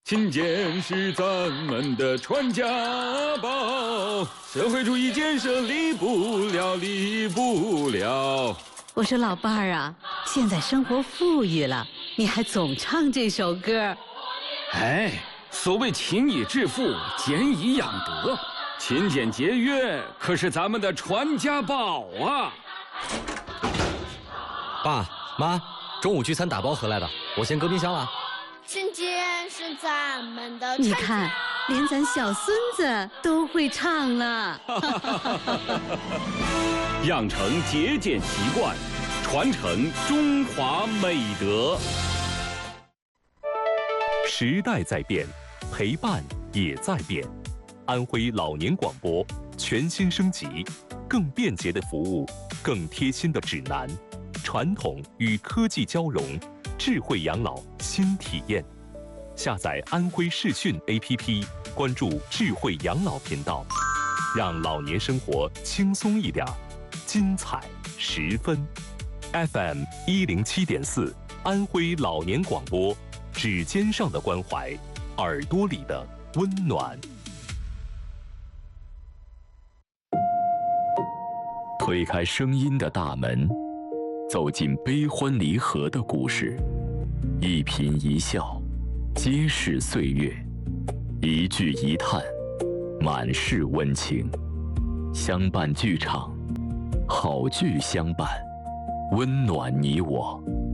勤俭是咱们的传家宝，社会主义建设离不了，离不了。 我说老伴儿啊，现在生活富裕了，你还总唱这首歌。 哎，所谓勤以致富，俭以养德，勤俭节约可是咱们的传家宝啊！ 爸妈，中午聚餐打包回来的，我先搁冰箱了。 勤俭是咱们的。 你看，连咱小孙子都会唱了。 养成节俭习惯，传承中华美德。 时代在变，陪伴也在变。安徽老年广播全新升级，更便捷的服务，更贴心的指南，传统与科技交融，智慧养老新体验。下载安徽视讯 APP， 关注智慧养老频道，让老年生活轻松一点，精彩十分。FM 107.4，安徽老年广播，指尖上的关怀，耳朵里的温暖。 推开声音的大门，走进悲欢离合的故事，一颦一笑，皆是岁月；一句一叹，满是温情。相伴剧场，好剧相伴，温暖你我。